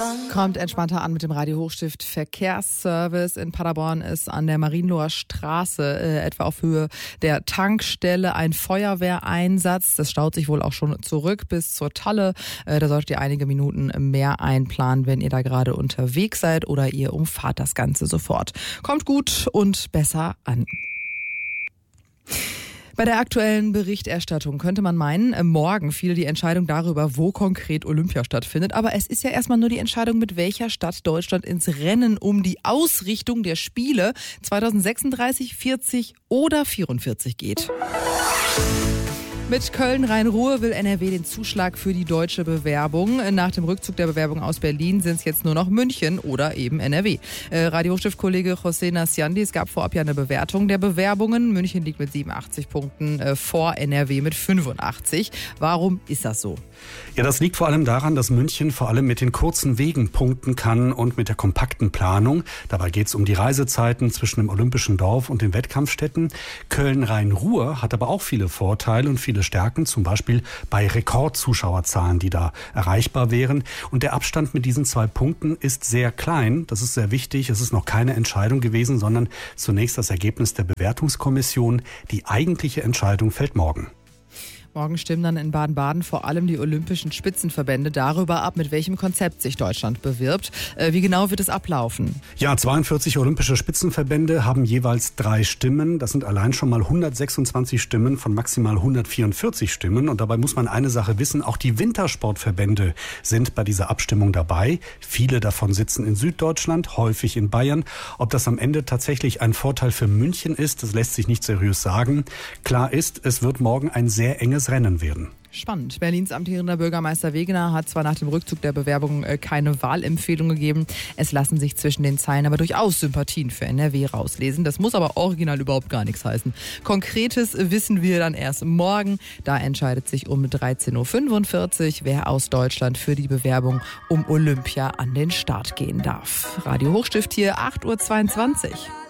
Kommt entspannter an mit dem Radio Hochstift Verkehrsservice. In Paderborn ist an der Marienloher Straße etwa auf Höhe der Tankstelle ein Feuerwehreinsatz. Das staut sich wohl auch schon zurück bis zur Talle. Da solltet ihr einige Minuten mehr einplanen, wenn ihr da gerade unterwegs seid, oder ihr umfahrt das Ganze sofort. Kommt gut und besser an. Bei der aktuellen Berichterstattung könnte man meinen, morgen fiele die Entscheidung darüber, wo konkret Olympia stattfindet. Aber es ist ja erstmal nur die Entscheidung, mit welcher Stadt Deutschland ins Rennen um die Ausrichtung der Spiele 2036, 40 oder 44 geht. Mit Köln-Rhein-Ruhr will NRW den Zuschlag für die deutsche Bewerbung. Nach dem Rückzug der Bewerbung aus Berlin sind es jetzt nur noch München oder eben NRW. Radio Hochstift-Kollege José Nasciandi, es gab vorab ja eine Bewertung der Bewerbungen. München liegt mit 87 Punkten vor NRW mit 85. Warum ist das so? Ja, das liegt vor allem daran, dass München vor allem mit den kurzen Wegen punkten kann und mit der kompakten Planung. Dabei geht es um die Reisezeiten zwischen dem Olympischen Dorf und den Wettkampfstätten. Köln-Rhein-Ruhr hat aber auch viele Vorteile und viele Stärken, zum Beispiel bei Rekordzuschauerzahlen, die da erreichbar wären. Und der Abstand mit diesen 2 Punkten ist sehr klein. Das ist sehr wichtig. Es ist noch keine Entscheidung gewesen, sondern zunächst das Ergebnis der Bewertungskommission. Die eigentliche Entscheidung fällt morgen. Morgen stimmen dann in Baden-Baden vor allem die olympischen Spitzenverbände darüber ab, mit welchem Konzept sich Deutschland bewirbt. Wie genau wird es ablaufen? Ja, 42 olympische Spitzenverbände haben jeweils 3 Stimmen. Das sind allein schon mal 126 Stimmen von maximal 144 Stimmen. Und dabei muss man eine Sache wissen, auch die Wintersportverbände sind bei dieser Abstimmung dabei. Viele davon sitzen in Süddeutschland, häufig in Bayern. Ob das am Ende tatsächlich ein Vorteil für München ist, das lässt sich nicht seriös sagen. Klar ist, es wird morgen ein sehr enges Rennen werden. Spannend. Berlins amtierender Bürgermeister Wegener hat zwar nach dem Rückzug der Bewerbung keine Wahlempfehlung gegeben. Es lassen sich zwischen den Zeilen aber durchaus Sympathien für NRW rauslesen. Das muss aber original überhaupt gar nichts heißen. Konkretes wissen wir dann erst morgen. Da entscheidet sich um 13.45 Uhr, wer aus Deutschland für die Bewerbung um Olympia an den Start gehen darf. Radio Hochstift hier, 8.22 Uhr.